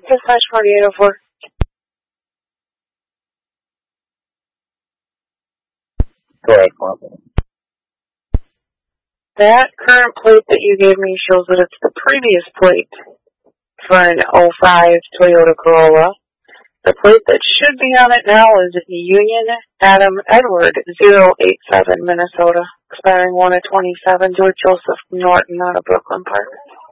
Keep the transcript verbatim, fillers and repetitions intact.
Dispatch forty-eight oh four. Go ahead, Martha. That current plate that you gave me shows that it's the previous plate for an oh five Toyota Corolla. The plate that should be on it now is Union Adam Edward zero eight seven Minnesota, expiring one of twenty-seven, George Joseph Norton out of Brooklyn Park.